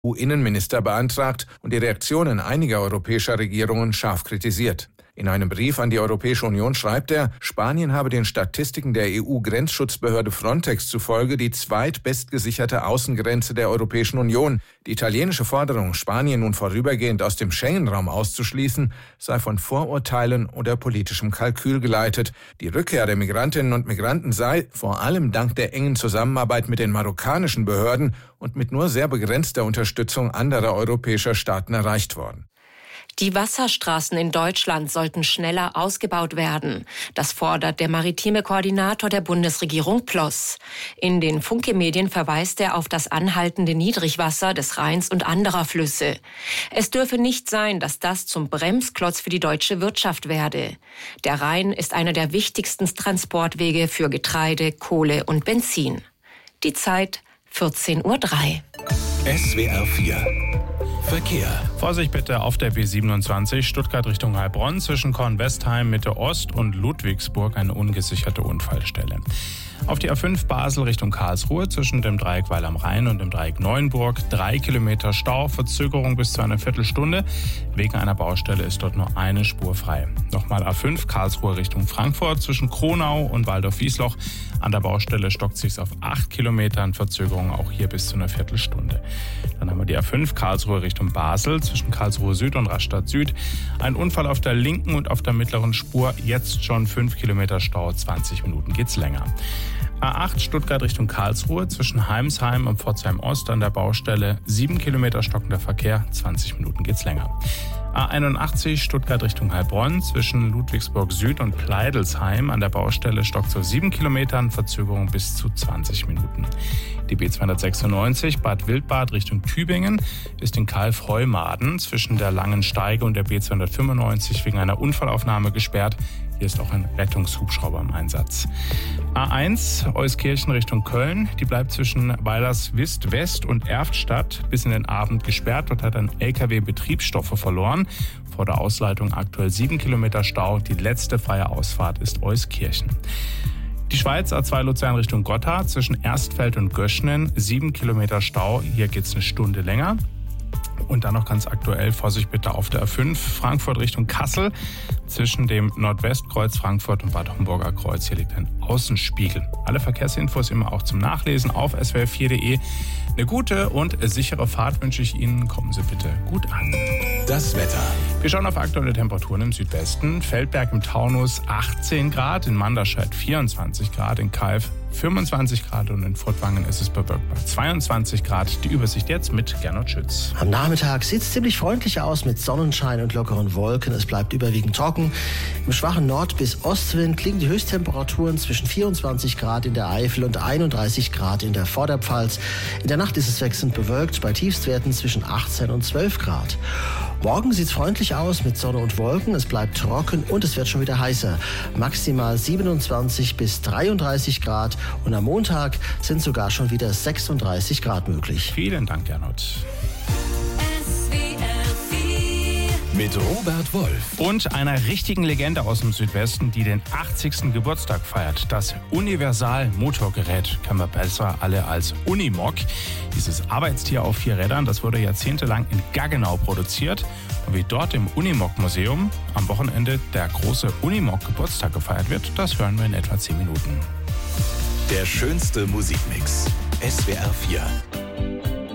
EU-Innenminister beantragt und die Reaktionen einiger europäischer Regierungen scharf kritisiert. In einem Brief an die Europäische Union schreibt er, Spanien habe den Statistiken der EU-Grenzschutzbehörde Frontex zufolge die zweitbestgesicherte Außengrenze der Europäischen Union. Die italienische Forderung, Spanien nun vorübergehend aus dem Schengen-Raum auszuschließen, sei von Vorurteilen oder politischem Kalkül geleitet. Die Rückkehr der Migrantinnen und Migranten sei, vor allem dank der engen Zusammenarbeit mit den marokkanischen Behörden und mit nur sehr begrenzter Unterstützung anderer europäischer Staaten erreicht worden. Die Wasserstraßen in Deutschland sollten schneller ausgebaut werden. Das fordert der maritime Koordinator der Bundesregierung Ploss. In den Funke-Medien verweist er auf das anhaltende Niedrigwasser des Rheins und anderer Flüsse. Es dürfe nicht sein, dass das zum Bremsklotz für die deutsche Wirtschaft werde. Der Rhein ist einer der wichtigsten Transportwege für Getreide, Kohle und Benzin. Die Zeit 14:03 Uhr. SWR 4 Verkehr. Vorsicht bitte auf der B27 Stuttgart Richtung Heilbronn zwischen Kornwestheim Mitte Ost und Ludwigsburg eine ungesicherte Unfallstelle. Auf die A5 Basel Richtung Karlsruhe zwischen dem Dreieck Weil am Rhein und dem Dreieck Neuenburg 3 Kilometer Stau, Verzögerung bis zu einer Viertelstunde. Wegen einer Baustelle ist dort nur eine Spur frei. Nochmal A5 Karlsruhe Richtung Frankfurt zwischen Kronau und Waldorf-Wiesloch. An der Baustelle stockt sich's auf 8 Kilometern, Verzögerung auch hier bis zu einer Viertelstunde. Dann haben wir die A5 Karlsruhe Richtung Basel zwischen Karlsruhe Süd und Rastatt Süd. Ein Unfall auf der linken und auf der mittleren Spur, jetzt schon 5 Kilometer Stau, 20 Minuten geht's länger. A8 Stuttgart Richtung Karlsruhe zwischen Heimsheim und Pforzheim Ost an der Baustelle 7 Kilometer stockender Verkehr, 20 Minuten geht's länger. A81 Stuttgart Richtung Heilbronn zwischen Ludwigsburg Süd und Pleidelsheim an der Baustelle stockt so 7 Kilometern, Verzögerung bis zu 20 Minuten. Die B296 Bad Wildbad Richtung Tübingen ist in Kalf-Heumaden zwischen der Langen Steige und der B295 wegen einer Unfallaufnahme gesperrt. Hier ist auch ein Rettungshubschrauber im Einsatz. A1 Euskirchen Richtung Köln, die bleibt zwischen Weilerswist West und Erftstadt bis in den Abend gesperrt. Dort hat ein LKW Betriebsstoffe verloren. Vor der Ausleitung aktuell 7 Kilometer Stau. Die letzte freie Ausfahrt ist Euskirchen. Die Schweiz A2 Luzern Richtung Gotthard zwischen Erstfeld und Göschnen 7 Kilometer Stau. Hier geht's eine Stunde länger. Und dann noch ganz aktuell, Vorsicht bitte auf der A5, Frankfurt Richtung Kassel. Zwischen dem Nordwestkreuz Frankfurt und Bad Homburger Kreuz, hier liegt ein Außenspiegel. Alle Verkehrsinfos immer auch zum Nachlesen auf swr4.de. Eine gute und sichere Fahrt wünsche ich Ihnen. Kommen Sie bitte gut an. Das Wetter. Wir schauen auf aktuelle Temperaturen im Südwesten. Feldberg im Taunus 18 Grad, in Manderscheid 24 Grad, in Kalf 25 Grad und in Furtwangen ist es bewölkt bei 22 Grad. Die Übersicht jetzt mit Gernot Schütz. Am Nachmittag sieht es ziemlich freundlich aus mit Sonnenschein und lockeren Wolken. Es bleibt überwiegend trocken. Im schwachen Nord- bis Ostwind liegen die Höchsttemperaturen zwischen 24 Grad in der Eifel und 31 Grad in der Vorderpfalz. In der Nacht ist es wechselnd bewölkt bei Tiefstwerten zwischen 18 und 12 Grad. Morgen sieht es freundlich aus mit Sonne und Wolken. Es bleibt trocken und es wird schon wieder heißer. Maximal 27 bis 33 Grad. Und am Montag sind sogar schon wieder 36 Grad möglich. Vielen Dank, Gernot. Mit Robert Wolf. Und einer richtigen Legende aus dem Südwesten, die den 80. Geburtstag feiert. Das Universal-Motorgerät kennen wir besser alle als Unimog. Dieses Arbeitstier auf 4 Rädern, das wurde jahrzehntelang in Gaggenau produziert. Und wie dort im Unimog-Museum am Wochenende der große Unimog-Geburtstag gefeiert wird, das hören wir in etwa 10 Minuten. Der schönste Musikmix. SWR 4.